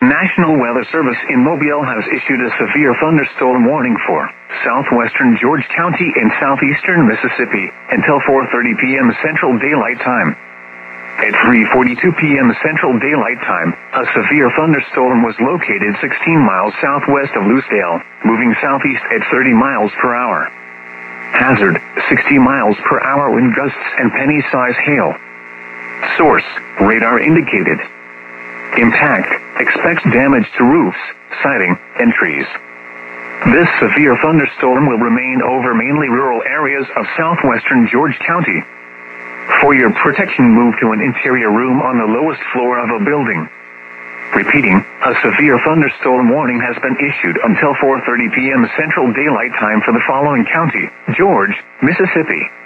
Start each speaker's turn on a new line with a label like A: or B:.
A: National Weather Service in Mobile has issued a severe thunderstorm warning for southwestern George County and southeastern Mississippi until 4:30 p.m. Central Daylight Time. At 3:42 p.m. Central Daylight Time, a severe thunderstorm was located 16 miles southwest of Lucedale, moving southeast at 30 miles per hour. Hazard, 60 miles per hour wind gusts and penny-size hail. Source, radar indicated. Impact, expects damage to roofs, siding, and trees. This severe thunderstorm will remain over mainly rural areas of southwestern George County. For your protection, move to an interior room on the lowest floor of a building. Repeating, a severe thunderstorm warning has been issued until 4:30 p.m. Central Daylight Time for the following county: George, Mississippi.